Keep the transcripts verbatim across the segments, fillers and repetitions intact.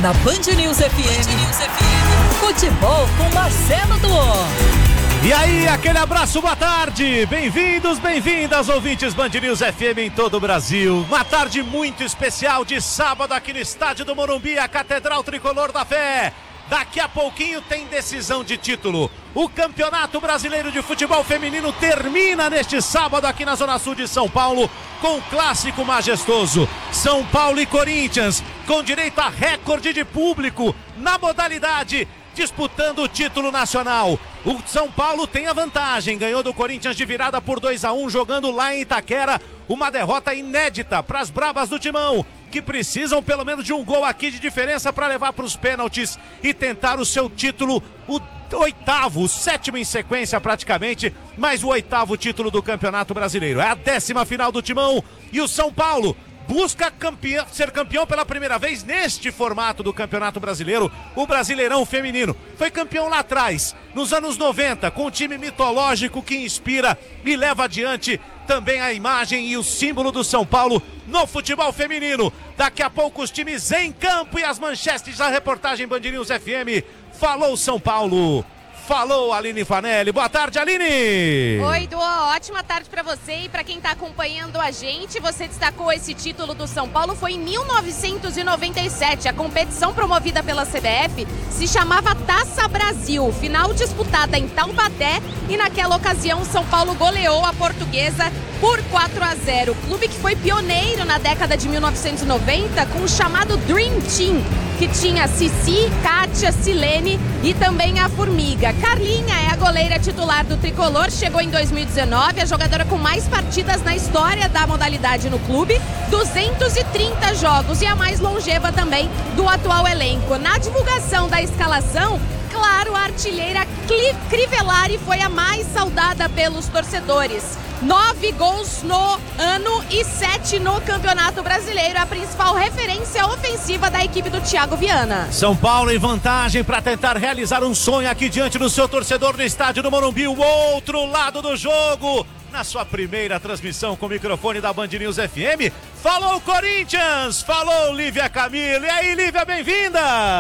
Na Band News F M, futebol com Marcelo Duó. E aí, aquele abraço, boa tarde, bem-vindos, bem-vindas, ouvintes Band News F M em todo o Brasil. Uma tarde muito especial de sábado aqui no estádio do Morumbi, a Catedral Tricolor da Fé. Daqui a pouquinho tem decisão de título. O Campeonato Brasileiro de Futebol Feminino termina neste sábado aqui na Zona Sul de São Paulo com um clássico majestoso. São Paulo e Corinthians, com direito a recorde de público na modalidade, disputando o título nacional. O São Paulo tem a vantagem, ganhou do Corinthians de virada por dois a um, jogando lá em Itaquera. Uma derrota inédita para as brabas do Timão, que precisam pelo menos de um gol aqui de diferença para levar para os pênaltis e tentar o seu título, o oitavo, o sétimo em sequência praticamente, mas o oitavo título do Campeonato Brasileiro. É a décima final do Timão e o São Paulo busca campeão, ser campeão pela primeira vez neste formato do Campeonato Brasileiro, o Brasileirão Feminino. Foi campeão lá atrás, nos anos noventa, com um time mitológico que inspira e leva adiante também a imagem e o símbolo do São Paulo no futebol feminino. Daqui a pouco os times em campo e as manchetes da reportagem Band News F M. Falou São Paulo! Falou, Aline Fanelli. Boa tarde, Aline! Oi, Duó. Ótima tarde pra você e pra quem tá acompanhando a gente. Você destacou esse título do São Paulo, foi em mil novecentos e noventa e sete. A competição promovida pela C B F se chamava Taça Brasil. Final disputada em Taubaté e naquela ocasião São Paulo goleou a Portuguesa por quatro a zero. O clube que foi pioneiro na década de mil novecentos e noventa com o chamado Dream Team, que tinha Cici, Kátia, Silene e também a Formiga. Carlinha é a goleira titular do Tricolor, chegou em dois mil e dezenove, a jogadora com mais partidas na história da modalidade no clube, duzentos e trinta jogos e a mais longeva também do atual elenco. Na divulgação da escalação, claro, a artilheira Crivellari foi a mais saudada pelos torcedores. Nove gols no ano e sete no Campeonato Brasileiro, a principal referência ofensiva da equipe do Thiago Viana. São Paulo em vantagem para tentar realizar um sonho aqui diante do seu torcedor no estádio do Morumbi, o outro lado do jogo. Na sua primeira transmissão com o microfone da Band News F M, falou Corinthians, falou Lívia Camilo. E aí, Lívia, bem-vinda!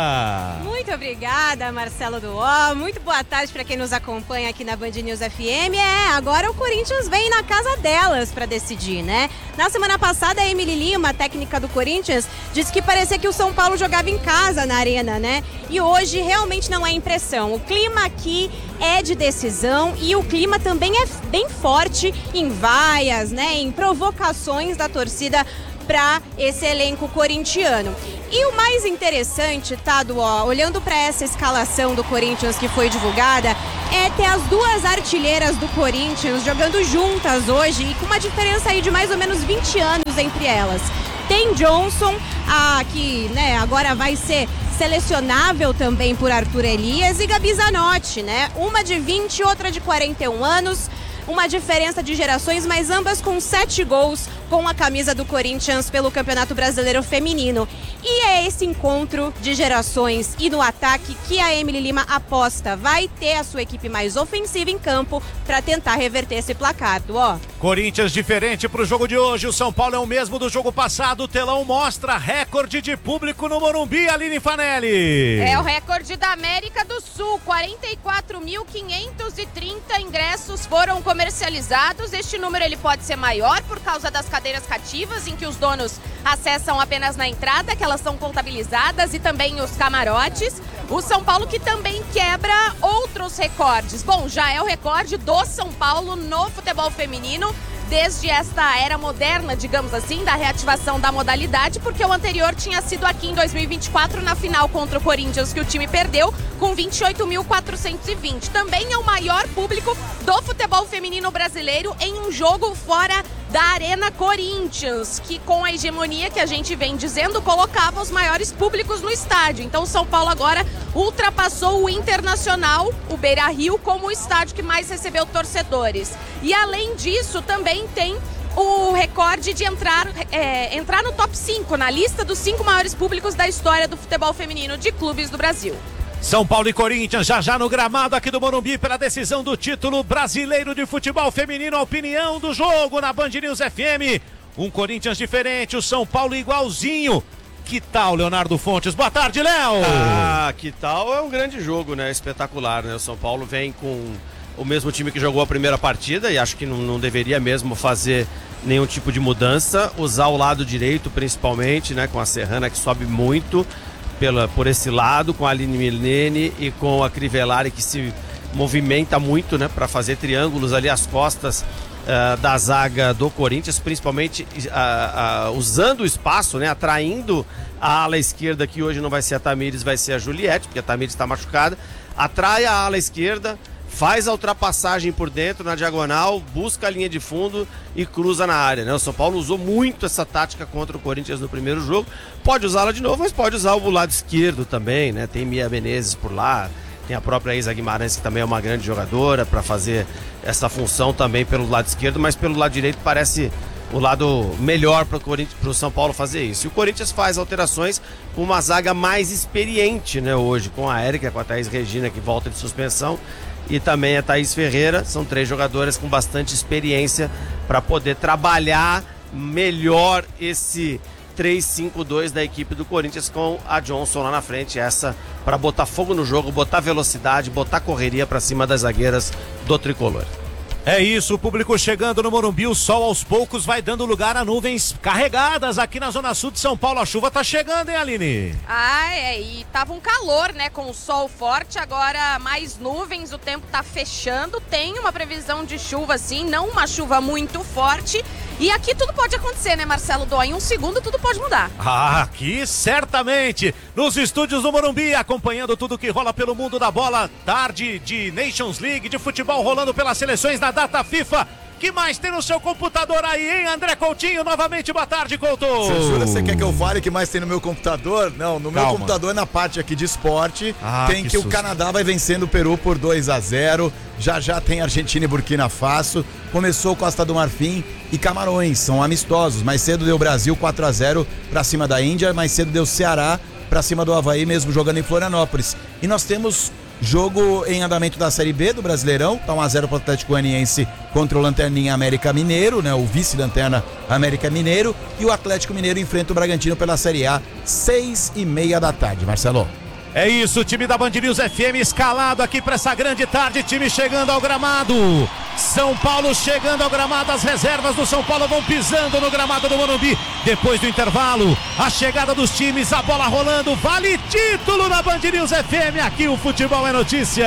Muito obrigada, Marcelo Duó. Muito boa tarde para quem nos acompanha aqui na Band News F M. É, agora o Corinthians vem na casa delas para decidir, né? Na semana passada, a Emily Lima, técnica do Corinthians, disse que parecia que o São Paulo jogava em casa na arena, né? E hoje realmente não é impressão. O clima aqui é de decisão e o clima também é bem forte em vaias, né, em provocações da torcida para esse elenco corintiano. E o mais interessante, tá, Duó, olhando para essa escalação do Corinthians que foi divulgada, é ter as duas artilheiras do Corinthians jogando juntas hoje e com uma diferença aí de mais ou menos vinte anos entre elas. Tem Johnson, a, que né, agora vai ser selecionável também por Arthur Elias, e Gabi Zanotti, né? Uma de vinte, outra de quarenta e um anos. Uma diferença de gerações, mas ambas com sete gols com a camisa do Corinthians pelo Campeonato Brasileiro Feminino. E é esse encontro de gerações e no ataque que a Emily Lima aposta. Vai ter a sua equipe mais ofensiva em campo para tentar reverter esse placar, ó. Corinthians diferente para o jogo de hoje. O São Paulo é o mesmo do jogo passado. O telão mostra recorde de público no Morumbi, Aline Fanelli. É o recorde da América do Sul. quarenta e quatro mil quinhentos e trinta ingressos foram comercializados. Este número ele pode ser maior por causa das cadeiras cativas, em que os donos acessam apenas na entrada, que elas são contabilizadas, e também os camarotes. O São Paulo que também quebra outros recordes. Bom, já é o recorde do São Paulo no futebol feminino desde esta era moderna, digamos assim, da reativação da modalidade, porque o anterior tinha sido aqui em dois mil e vinte e quatro, na final contra o Corinthians, que o time perdeu, com vinte e oito mil quatrocentos e vinte. Também é o maior público do futebol feminino brasileiro em um jogo fora da Arena Corinthians, que com a hegemonia que a gente vem dizendo, colocava os maiores públicos no estádio. Então o São Paulo agora ultrapassou o Internacional, o Beira-Rio, como o estádio que mais recebeu torcedores. E além disso, também tem o recorde de entrar, é, entrar no top cinco, na lista dos cinco maiores públicos da história do futebol feminino de clubes do Brasil. São Paulo e Corinthians, já já no gramado aqui do Morumbi pela decisão do título brasileiro de futebol feminino. A opinião do jogo na Band News F M. Um Corinthians diferente, o São Paulo igualzinho. Que tal, Leonardo Fontes? Boa tarde, Léo! Ah, que tal? É um grande jogo, né? Espetacular, né? O São Paulo vem com o mesmo time que jogou a primeira partida e acho que não, não deveria mesmo fazer nenhum tipo de mudança. Usar o lado direito, principalmente, né? Com a Serrana, que sobe muito pela, por esse lado, com a Aline Milene e com a Crivellari, que se movimenta muito, né? Para fazer triângulos ali às costas Uh, da zaga do Corinthians, principalmente uh, uh, usando o espaço, né, atraindo a ala esquerda, que hoje não vai ser a Tamires, vai ser a Juliette, porque a Tamires está machucada. Atrai a ala esquerda, faz a ultrapassagem por dentro na diagonal, busca a linha de fundo e cruza na área, né? O São Paulo usou muito essa tática contra o Corinthians no primeiro jogo, pode usá-la de novo, mas pode usar o lado esquerdo também, né? Tem Mia Menezes por lá, tem a própria Isa Guimarães, que também é uma grande jogadora, para fazer essa função também pelo lado esquerdo, mas pelo lado direito parece o lado melhor para o São Paulo fazer isso. E o Corinthians faz alterações com uma zaga mais experiente, né, hoje, com a Érica, com a Thaís Regina, que volta de suspensão, e também a Thaís Ferreira. São três jogadoras com bastante experiência para poder trabalhar melhor esse três cinco dois da equipe do Corinthians, com a Johnson lá na frente, essa para botar fogo no jogo, botar velocidade, botar correria para cima das zagueiras do tricolor. É isso, o público chegando no Morumbi, o sol aos poucos vai dando lugar a nuvens carregadas aqui na zona sul de São Paulo. A chuva tá chegando, hein, Aline? Ah, é, e tava um calor, né, com o sol forte, agora mais nuvens, o tempo tá fechando, tem uma previsão de chuva sim, não uma chuva muito forte, e aqui tudo pode acontecer, né, Marcelo Dó? Em um segundo tudo pode mudar. Ah, aqui certamente, nos estúdios do Morumbi, acompanhando tudo que rola pelo mundo da bola, tarde de Nations League, de futebol rolando pelas seleções na data FIFA. Que mais tem no seu computador aí, hein, André Coutinho? Novamente, boa tarde, Couto. Você jura, você quer que eu fale que mais tem no meu computador? Não, no meu Calma. computador, na parte aqui de esporte, ah, tem que, que o Canadá vai vencendo o Peru por dois a zero. Já já tem Argentina e Burkina Faso. Começou Costa do Marfim e Camarões, são amistosos. Mais cedo deu Brasil quatro a zero pra cima da Índia, mais cedo deu Ceará pra cima do Avaí, mesmo jogando em Florianópolis. E nós temos jogo em andamento da Série B do Brasileirão, tá um a zero pro Atlético Goianiense contra o Lanterninha América Mineiro, né? O vice-lanterna América Mineiro, e o Atlético Mineiro enfrenta o Bragantino pela Série A, seis e meia da tarde, Marcelo. É isso, o time da Band News F M escalado aqui para essa grande tarde, time chegando ao gramado. São Paulo chegando ao gramado, as reservas do São Paulo vão pisando no gramado do Morumbi. Depois do intervalo, a chegada dos times, a bola rolando, vale título na Band News F M, aqui o futebol é notícia.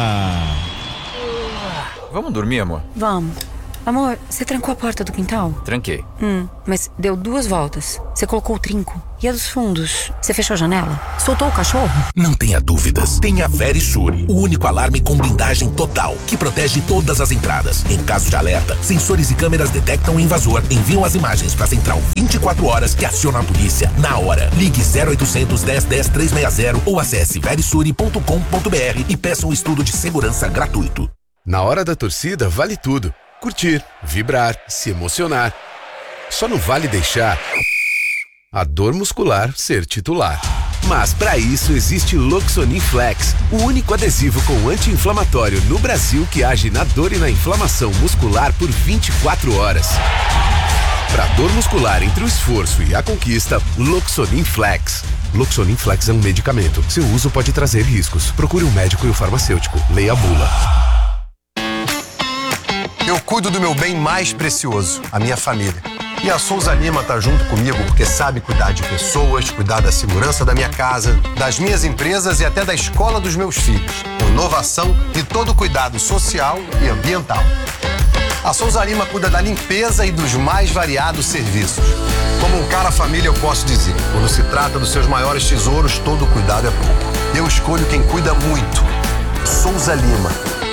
Vamos dormir, amor? Vamos. Amor, você trancou a porta do quintal? Tranquei. Hum, mas deu duas voltas. Você colocou o trinco. E a dos fundos? Você fechou a janela? Soltou o cachorro? Não tenha dúvidas. Tenha a Verisure, o único alarme com blindagem total, que protege todas as entradas. Em caso de alerta, sensores e câmeras detectam o invasor, enviam as imagens para a central vinte e quatro horas, que aciona a polícia na hora. Ligue zero oitocentos, dez, dez, trezentos e sessenta ou acesse verisure ponto com ponto b r e peça um estudo de segurança gratuito. Na hora da torcida, vale tudo. Curtir, vibrar, se emocionar. Só não vale deixar a dor muscular ser titular. Mas para isso existe Loxonin Flex, o único adesivo com anti-inflamatório no Brasil que age na dor e na inflamação muscular por vinte e quatro horas. Para dor muscular entre o esforço e a conquista, Loxonin Flex. Loxonin Flex é um medicamento. Seu uso pode trazer riscos. Procure um médico e o farmacêutico. Leia a bula. Eu cuido do meu bem mais precioso, a minha família. E a Souza Lima tá junto comigo porque sabe cuidar de pessoas, cuidar da segurança da minha casa, das minhas empresas e até da escola dos meus filhos. Com inovação e todo cuidado social e ambiental. A Souza Lima cuida da limpeza e dos mais variados serviços. Como um cara família, eu posso dizer, quando se trata dos seus maiores tesouros, todo cuidado é pouco. Eu escolho quem cuida muito. Souza Lima.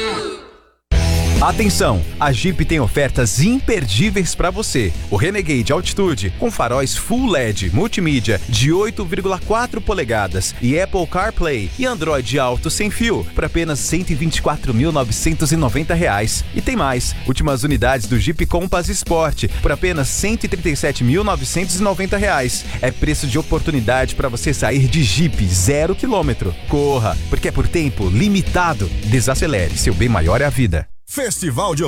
Atenção, a Jeep tem ofertas imperdíveis para você. O Renegade Altitude com faróis Full L E D multimídia de oito vírgula quatro polegadas e Apple CarPlay e Android Auto sem fio por apenas cento e vinte e quatro mil novecentos e noventa reais. E tem mais, últimas unidades do Jeep Compass Sport por apenas cento e trinta e sete mil novecentos e noventa reais. É preço de oportunidade para você sair de Jeep zero quilômetro. Corra, porque é por tempo limitado. Desacelere, seu bem maior é a vida. Festival de